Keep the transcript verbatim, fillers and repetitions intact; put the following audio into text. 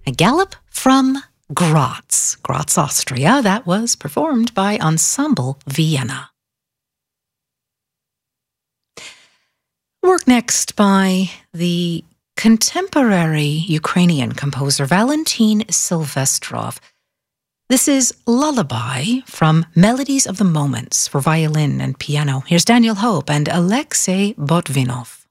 A Galop from Graz, Graz, Austria, that was performed by Ensemble Vienna. Work next by the contemporary Ukrainian composer Valentin Silvestrov. This is Lullaby from Melodies of the Moments for violin and piano. Here's Daniel Hope and Alexei Botvinov.